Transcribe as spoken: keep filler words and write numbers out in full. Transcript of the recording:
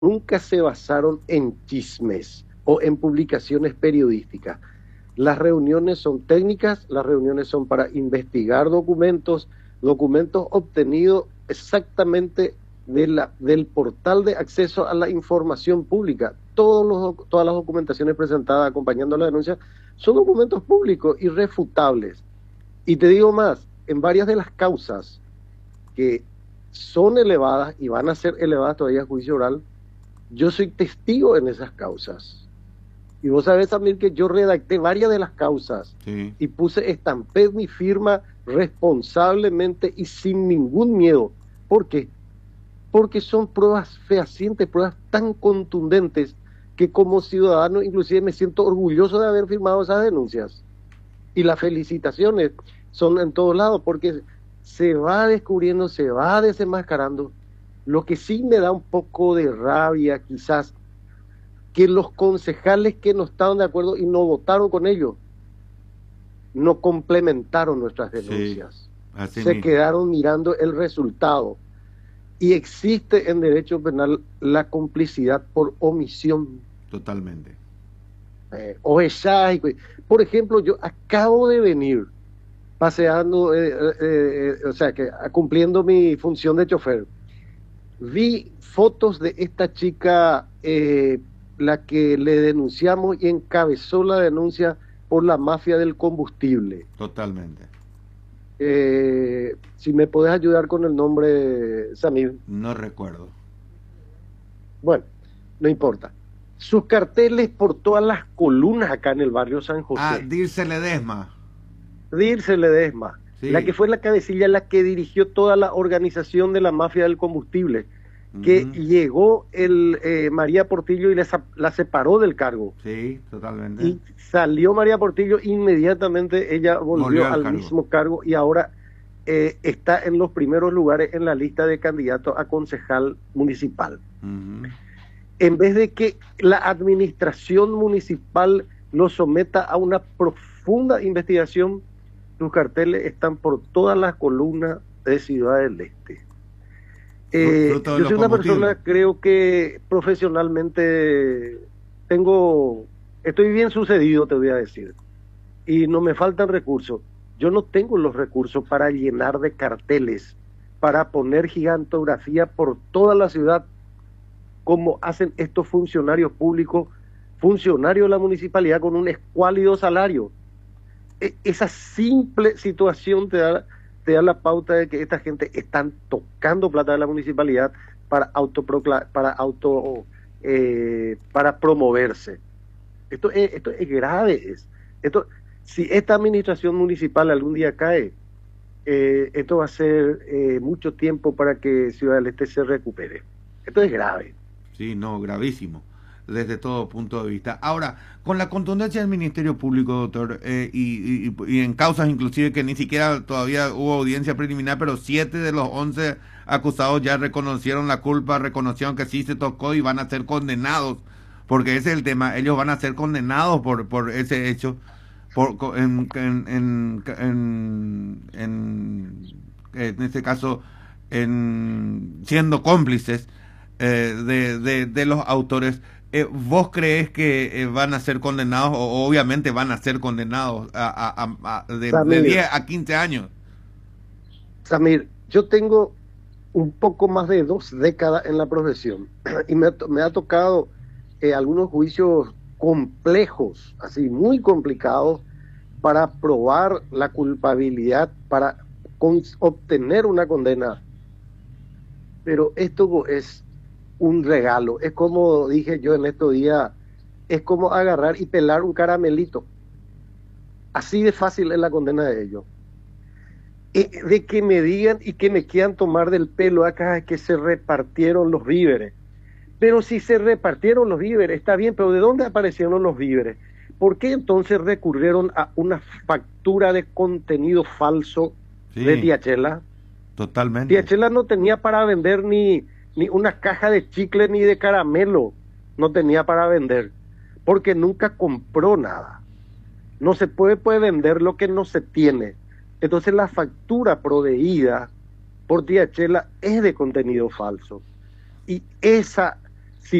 nunca se basaron en chismes o en publicaciones periodísticas. Las reuniones son técnicas, las reuniones son para investigar documentos, documentos obtenidos exactamente de la, del portal de acceso a la información pública. Todos los, todas las documentaciones presentadas acompañando la denuncia son documentos públicos irrefutables. Y te digo más, en varias de las causas que son elevadas y van a ser elevadas todavía a juicio oral, yo soy testigo en esas causas. Y vos sabés también que yo redacté varias de las causas, sí, y puse estampé mi firma responsablemente y sin ningún miedo. ¿Por qué? Porque son pruebas fehacientes, pruebas tan contundentes que como ciudadano inclusive me siento orgulloso de haber firmado esas denuncias. Y las felicitaciones son en todos lados, porque se va descubriendo, se va desenmascarando. Lo que sí me da un poco de rabia quizás, que los concejales que no estaban de acuerdo y no votaron con ellos, no complementaron nuestras denuncias. Sí, se mismo quedaron mirando el resultado. Y existe en derecho penal la complicidad por omisión. Totalmente. Eh, o esa, por ejemplo, yo acabo de venir paseando, eh, eh, eh, o sea, que cumpliendo mi función de chofer. Vi fotos de esta chica, eh, la que le denunciamos y encabezó la denuncia por la mafia del combustible. Totalmente. Eh, si me podés ayudar con el nombre, Samir. No recuerdo. Bueno, no importa. Sus carteles por todas las columnas acá en el barrio San José. Ah, Dirce Ledesma. Dirce Ledesma. Sí. La que fue la cabecilla, la que dirigió toda la organización de la mafia del combustible, que uh-huh. llegó el eh, María Portillo y la, la separó del cargo. Sí, totalmente. Y salió María Portillo, inmediatamente ella volvió, volvió al, al cargo. mismo cargo y ahora eh, está en los primeros lugares en la lista de candidatos a concejal municipal. Uh-huh. En vez de que la administración municipal lo someta a una profunda investigación, sus carteles están por todas las columnas de Ciudad del Este. Eh, yo soy una persona, creo que profesionalmente tengo, estoy bien sucedido, te voy a decir, y no me faltan recursos. Yo no tengo los recursos para llenar de carteles, para poner gigantografía por toda la ciudad, como hacen estos funcionarios públicos, funcionarios de la municipalidad con un escuálido salario. Esa simple situación te da, te da la pauta de que esta gente están tocando plata de la municipalidad para autoprocla para auto eh, para promoverse. Esto es, esto es grave. Es. Esto, si esta administración municipal algún día cae, eh, esto va a ser eh, mucho tiempo para que Ciudad del Este se recupere. Esto es grave. Sí, no, gravísimo, desde todo punto de vista. Ahora, con la contundencia del Ministerio Público, doctor, eh, y, y, y en causas inclusive que ni siquiera todavía hubo audiencia preliminar, pero siete de los once acusados ya reconocieron la culpa, reconocieron que sí se tocó y van a ser condenados, porque ese es el tema, ellos van a ser condenados por, por ese hecho, por, en, en, en, en, en, en este caso, en, siendo cómplices eh, de, de, de los autores. Eh, ¿Vos crees que eh, van a ser condenados, o obviamente van a ser condenados a, a, a, a de, Samir, de diez a quince años? Samir, yo tengo un poco más de dos décadas en la profesión y me, me ha tocado eh, algunos juicios complejos, así muy complicados, para probar la culpabilidad, para con, obtener una condena. Pero esto es un regalo, es como dije yo en estos días, es como agarrar y pelar un caramelito. Así de fácil es la condena de ellos. Eh, de que me digan y que me quieran tomar del pelo acá que se repartieron los víveres. Pero si se repartieron los víveres, está bien, pero ¿de dónde aparecieron los víveres? ¿Por qué entonces recurrieron a una factura de contenido falso sí, de Diachela? Totalmente. Diachela no tenía para vender ni ni una caja de chicle ni de caramelo, no tenía para vender, porque nunca compró nada. No se puede, puede vender lo que no se tiene. Entonces la factura proveída por Diachela es de contenido falso. Y esa